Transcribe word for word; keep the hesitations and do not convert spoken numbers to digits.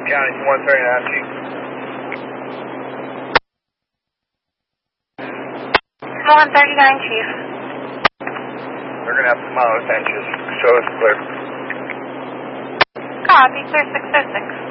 County one thirty-nine, Chief. one thirty-nine, Chief. We're going to have to come out with benches. Show us clear. Copy, clear six oh six.